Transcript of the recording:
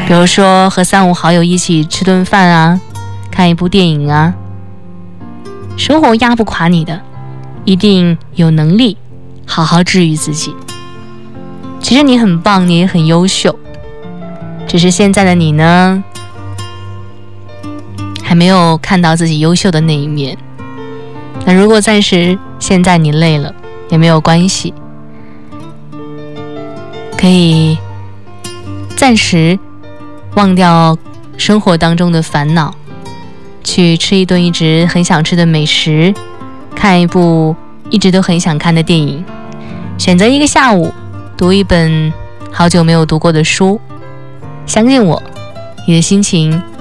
比如说和3、5好友一起吃顿饭啊，看一部电影啊。生活压不垮你的，一定有能力好好治愈自己。其实你很棒，你也很优秀，只是现在的你呢，还没有看到自己优秀的那一面。那如果暂时现在你累了也没有关系，可以暂时忘掉生活当中的烦恼，去吃一顿一直很想吃的美食，看一部一直都很想看的电影，选择一个下午读一本好久没有读过的书。相信我，你的心情